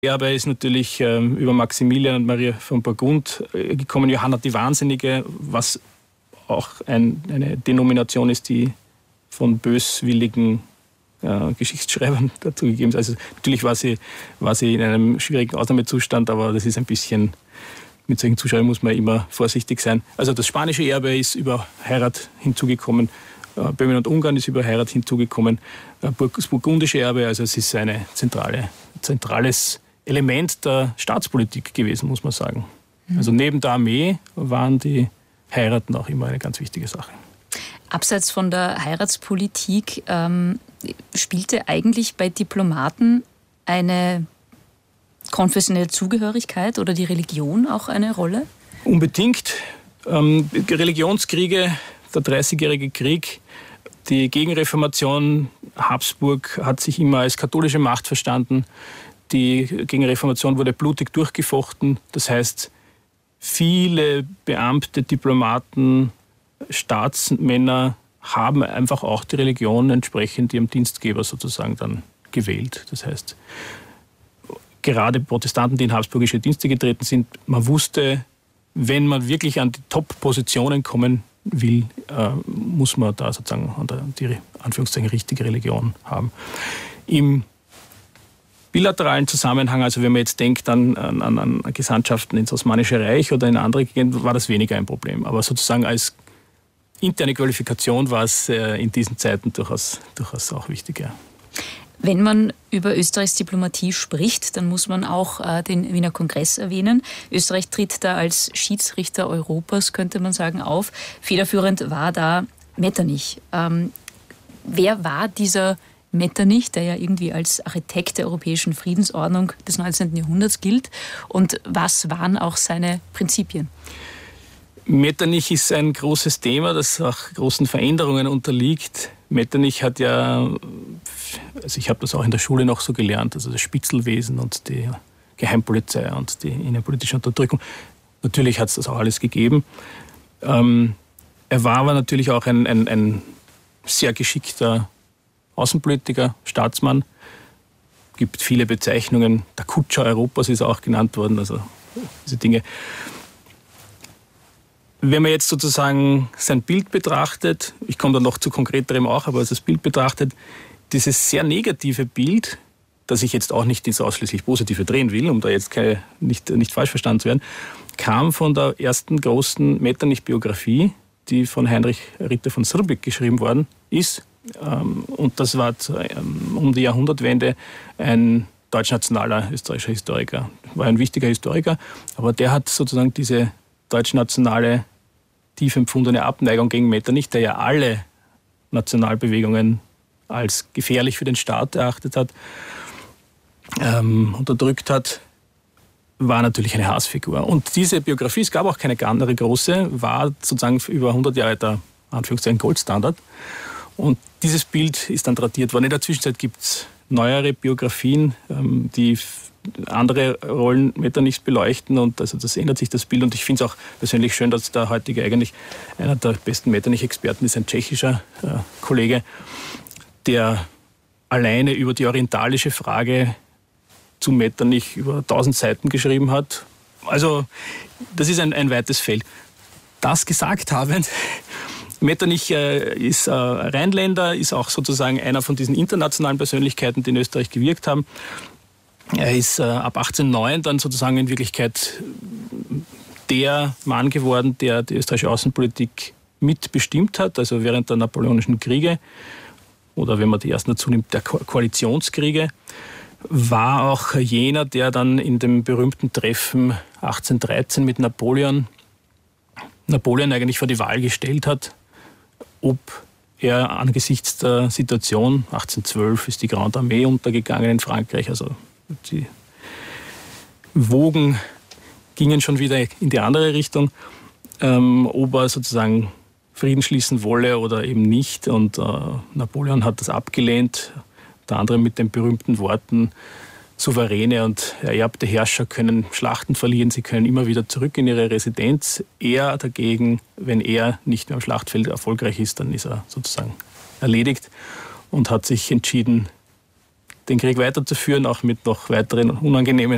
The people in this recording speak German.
Erbe ist natürlich über Maximilian und Maria von Burgund gekommen, Johanna die Wahnsinnige, was auch eine Denomination ist, die von böswilligen Geschichtsschreibern dazu gegeben ist. Also natürlich war sie in einem schwierigen Ausnahmezustand, aber das ist ein bisschen, mit solchen Zuschreibungen muss man immer vorsichtig sein. Also das spanische Erbe ist über Heirat hinzugekommen, Böhmen und Ungarn ist über Heirat hinzugekommen, das burgundische Erbe, also es ist ein zentrales Element der Staatspolitik gewesen, muss man sagen. Also neben der Armee waren die Heiraten auch immer eine ganz wichtige Sache. Abseits von der Heiratspolitik spielte eigentlich bei Diplomaten eine konfessionelle Zugehörigkeit oder die Religion auch eine Rolle? Unbedingt. Religionskriege, der 30-jährige Krieg, die Gegenreformation, Habsburg hat sich immer als katholische Macht verstanden. Die Gegenreformation wurde blutig durchgefochten. Das heißt, viele Beamte, Diplomaten, Staatsmänner haben einfach auch die Religion entsprechend ihrem Dienstgeber sozusagen dann gewählt. Das heißt, gerade Protestanten, die in habsburgische Dienste getreten sind, man wusste, wenn man wirklich an die Top-Positionen kommen will, muss man da sozusagen die Anführungszeichen richtige Religion haben. Im bilateralen Zusammenhang, also wenn man jetzt denkt an Gesandtschaften ins Osmanische Reich oder in andere Gegenden, war das weniger ein Problem. Aber sozusagen als interne Qualifikation war es in diesen Zeiten durchaus auch wichtig. Ja. Wenn man über Österreichs Diplomatie spricht, dann muss man auch den Wiener Kongress erwähnen. Österreich tritt da als Schiedsrichter Europas, könnte man sagen, auf. Federführend war da Metternich. Wer war dieser Metternich, der ja irgendwie als Architekt der europäischen Friedensordnung des 19. Jahrhunderts gilt? Und was waren auch seine Prinzipien? Metternich ist ein großes Thema, das auch großen Veränderungen unterliegt. Metternich hat ja, also ich habe das auch in der Schule noch so gelernt, also das Spitzelwesen und die Geheimpolizei und die innenpolitische Unterdrückung. Natürlich hat es das auch alles gegeben. Er war aber natürlich auch ein sehr geschickter Außenpolitiker, Staatsmann. Es gibt viele Bezeichnungen. Der Kutscher Europas ist auch genannt worden, also diese Dinge. Wenn man jetzt sozusagen sein Bild betrachtet, ich komme dann noch zu konkreterem auch, aber das Bild betrachtet, dieses sehr negative Bild, das ich jetzt auch nicht ins ausschließlich Positive drehen will, um da jetzt nicht falsch verstanden zu werden, kam von der ersten großen Metternich-Biografie, die von Heinrich Ritter von Srbik geschrieben worden ist. Und das war um die Jahrhundertwende ein deutschnationaler österreichischer Historiker. War ein wichtiger Historiker, aber der hat sozusagen diese deutschnationale, tief empfundene Abneigung gegen Metternich, der ja alle Nationalbewegungen als gefährlich für den Staat erachtet hat, unterdrückt hat, war natürlich eine Hassfigur. Und diese Biografie, es gab auch keine andere große, war sozusagen für über 100 Jahre der Anführungszeichen Goldstandard. Und dieses Bild ist dann tradiert worden. In der Zwischenzeit gibt es neuere Biografien, die andere Rollen Metternichs beleuchten, und also das ändert sich das Bild. Und ich finde es auch persönlich schön, dass der heutige eigentlich einer der besten Metternich-Experten ist, ein tschechischer Kollege, der alleine über die orientalische Frage zu Metternich über 1000 Seiten geschrieben hat. Also das ist ein weites Feld. Das gesagt habend, Metternich ist Rheinländer, ist auch sozusagen einer von diesen internationalen Persönlichkeiten, die in Österreich gewirkt haben. Er ist ab 1809 dann sozusagen in Wirklichkeit der Mann geworden, der die österreichische Außenpolitik mitbestimmt hat, also während der Napoleonischen Kriege oder wenn man die ersten dazu nimmt, der Koalitionskriege, war auch jener, der dann in dem berühmten Treffen 1813 mit Napoleon eigentlich vor die Wahl gestellt hat, ob er angesichts der Situation, 1812 ist die Grande Armee untergegangen in Frankreich, also die Wogen gingen schon wieder in die andere Richtung, ob er sozusagen Frieden schließen wolle oder eben nicht. Und Napoleon hat das abgelehnt, unter anderem mit den berühmten Worten: Souveräne und ererbte Herrscher können Schlachten verlieren, sie können immer wieder zurück in ihre Residenz. Er dagegen, wenn er nicht mehr am Schlachtfeld erfolgreich ist, dann ist er sozusagen erledigt, und hat sich entschieden, den Krieg weiterzuführen, auch mit noch weiteren unangenehmen